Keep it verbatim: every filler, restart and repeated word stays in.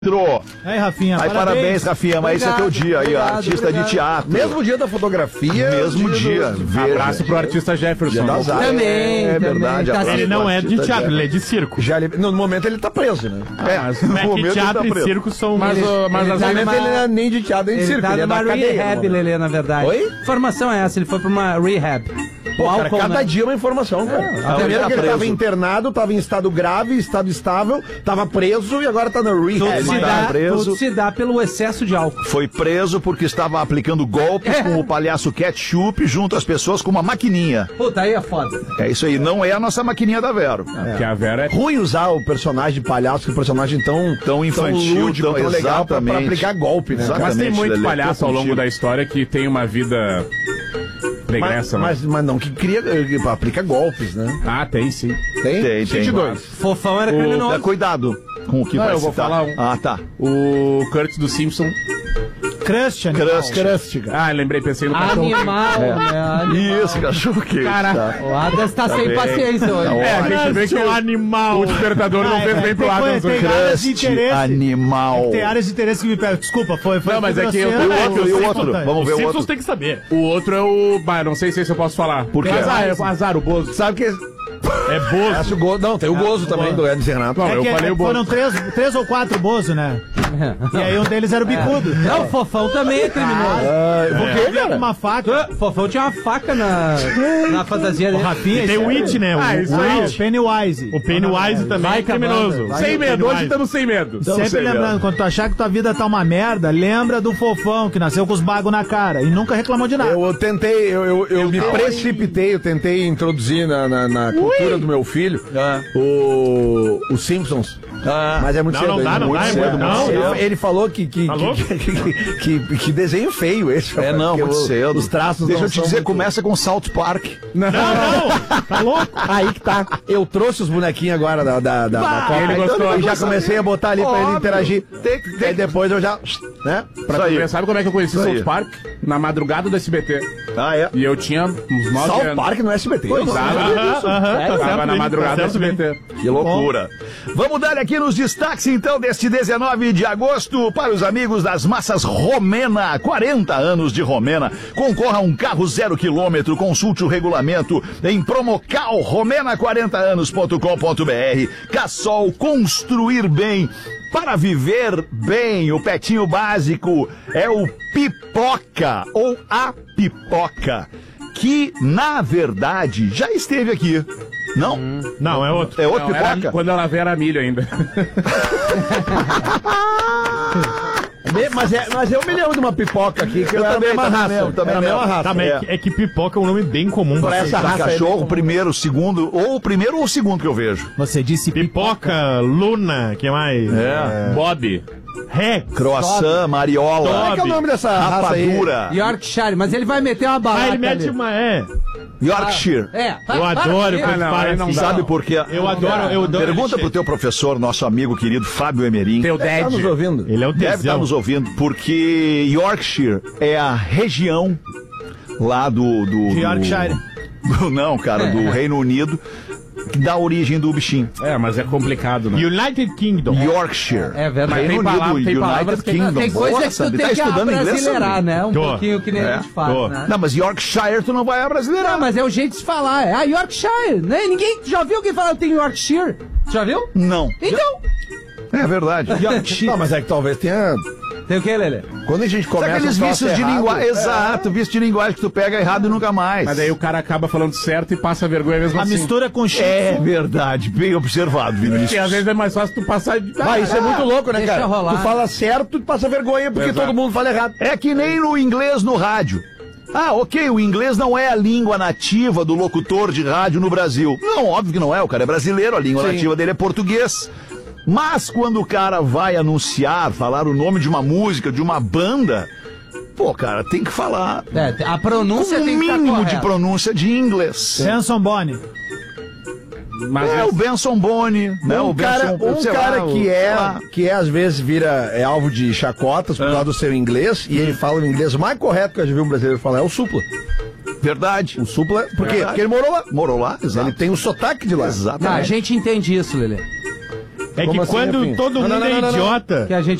Aí, Rafinha, aí, parabéns, parabéns Rafinha, mas obrigado, esse é teu dia aí, obrigado, artista obrigado. de teatro. Mesmo dia da fotografia. Mesmo dia. dia do... Abraço pro artista Jefferson. Também, é verdade. Tá, ele não é de teatro, ele é de circo. Já, no momento ele tá preso, né? É, mas no momento que teatro tá e circo são... Mas, ele, o, mas ele, tá ele não é nem de teatro, nem de circo. Tá ele tá numa rehab, Lelê, na verdade. Oi? Informação é essa, ele foi pra uma rehab. Pô, cara, álcool, cada né? dia uma informação, cara. É, Primeiro que ele tava internado, tava em estado grave, estado estável, tava preso e agora tá na rehab. Tudo se dá, preso. Tudo se dá pelo excesso de álcool. Foi preso porque estava aplicando golpes é. com o palhaço Ketchup junto às pessoas com uma maquininha. Puta, aí é foda. É isso aí, não é a nossa maquininha da Vero. É. Porque a Vero é ruim usar o personagem de palhaço, que é um personagem tão, tão infantil, tão, lúdico, tão, tão legal pra, pra aplicar golpe, né? Exatamente, mas tem muito Lelê, palhaço ao longo da história que tem uma vida... Pregressa, mas, né? mas, mas não que cria, que aplica golpes, né? Ah, tem sim. Tem? Tem, tem. dois. Fofão era criminoso. O, cuidado com o que não, vai eu vou citar. falar um. Ah, tá. O Kurt do Simpson. Crust, Crust. Crust, cara. Ah, lembrei, pensei no cachorro. Animal, é. né? Animal. Isso, cachorro que Cara, tá. O Adams tá, tá sem bem. paciência hoje. É, a gente vê que o animal. O despertador não fez bem pro Adams. Crust, animal. Tem áreas de interesse que me pegam. Desculpa, foi... foi não, mas é que eu... E o outro, e o outro? Vamos ver o outro. tem que saber. O outro é o... Bah, não sei se eu posso falar. Por quê? Azar, é o azar, o Bozo. Sabe que... É Bozo. É, go... Não, tem o Gozo é, também, do Edson Renato. Não, é eu que, falei é, o Bozo. Foram três, três ou quatro Bozo, né? E aí um deles era o Bicudo. É. Não, o Fofão também é criminoso. Ah, por é. quê, cara? Uma faca. O Fofão tinha uma faca na, na fantasia dele. O Rafinha tem o It, né? Ah, o, isso o, aí. o Pennywise. O Pennywise também vai é criminoso. Vai sem medo, hoje estamos sem medo. Então, sempre sem lembrando, medo. Quando tu achar que tua vida tá uma merda, lembra do Fofão, que nasceu com os bagos na cara e nunca reclamou de nada. Eu, eu tentei, eu, eu, eu me precipitei, eu tentei introduzir na, na, na cultura do meu filho ah. o, os Simpsons. Ah. Mas é muito não, cedo. Não dá, não muito dá, cedo, não, muito não, cedo. Ele falou que que, tá que, que, que, que, que desenho feio esse. É, não, muito o, cedo. Os traços Deixa não eu te dizer, muito... começa com South Park. Não, não, tá louco? Aí que tá. Eu trouxe os bonequinhos agora da, da, da, bah, da Copa. Ele gostou, então, eu já comecei a botar ali óbvio. pra ele interagir. Tem, tem. Aí depois eu já... Né? Pra tu ver, sabe como é que eu conheci Isso South aí. Park? Na madrugada do S B T. Ah, é? E eu tinha uns nove South anos. Park no S B T. Pois, tava, Aham, tava na madrugada do S B T. Que loucura. Vamos dar aqui nos destaques, então, deste dezenove de agosto para os amigos das massas Romena. quarenta anos de Romena. Concorra a um carro zero quilômetro. Consulte o regulamento em promocal romena quarenta anos ponto com ponto br. Cassol, construir bem para viver bem. O petinho básico é o Pipoca ou a Pipoca, que, na verdade, já esteve aqui. Não? Hum, não, é outro. É outro não, Pipoca? Era, quando ela veio era milho ainda. Mas, é, mas eu me lembro de uma pipoca aqui que eu, eu era também, a mesma raça. Mesmo, também era a mesma raça. Tá, é. é que pipoca é um nome bem comum pra essa raça. Cachorro, é primeiro, segundo, ou o primeiro ou o segundo que eu vejo. Você disse pipoca, pipoca Luna, que mais? É. é. Bob. Rex. Croissant, Mariola. Qual é, que é o nome dessa raça aí? Yorkshire, mas ele vai meter uma barata. Ah, ele mete ali. uma, é. Yorkshire. Ah, é. Eu adoro ah, não, para não assim. Sabe por quê? Eu adoro, eu adoro. Pergunta pro teu professor, nosso amigo querido Fábio Emerim. Teu dad. Tá nos ouvindo? Ele é o Deve estar nos ouvindo, porque Yorkshire é a região lá do... do de Yorkshire. Do, não, cara, do Reino Unido, que dá origem do bichinho. É, mas é complicado, né? United Kingdom. Yorkshire. É verdade. Reino tem Unido, palavra, tem United que... Kingdom. Tem coisa Boa, que tu sabe? tem Tá que estudando inglês, abrasileirar, sabe? né? Um Tô. pouquinho que nem É, a gente faz, tô. né? Não, mas Yorkshire tu não vai abrasileirar. Não, mas é o jeito de se falar. É a Yorkshire, né? Ninguém já viu alguém falar tem Yorkshire? Já viu? Não. Então. É verdade. Não, mas é que talvez tenha... Tem o que, Lelê? Quando a gente Sabe começa aqueles a vícios de linguagem? Exato, vício de linguagem que tu pega errado e nunca mais. Mas aí o cara acaba falando certo e passa vergonha mesmo A assim. mistura com chifre. É verdade, bem observado, Vinícius. Porque às vezes é mais fácil tu passar de... Ah, isso é muito louco, né, deixa cara? rolar. Tu fala certo, tu passa vergonha porque Exato. todo mundo fala errado. É que nem no inglês no rádio. Ah, ok, o inglês não é a língua nativa do locutor de rádio no Brasil. Não, óbvio que não é, o cara é brasileiro, a língua Sim. nativa dele é português. Mas quando o cara vai anunciar, falar o nome de uma música, de uma banda, pô, cara, tem que falar É, a pronúncia com o tem que estar mínimo de correta. pronúncia de inglês. Benson Boni. Mas É, o Benson Boni, né? Um o cara, Benson, um sei cara lá, que o- é, ah, que é, às vezes vira é alvo de chacotas por causa do seu inglês, e ele fala o inglês mais correto que eu já vi um brasileiro falar, é o Supla. Verdade. O Supla, por quê? Verdade. Porque ele morou lá. Morou lá, exato. Ele tem o sotaque de lá. Não, a Exatamente. gente entende isso, Lelê. É Como que assim, quando afim? todo Não, mundo não, não, é não, não. idiota... Que a gente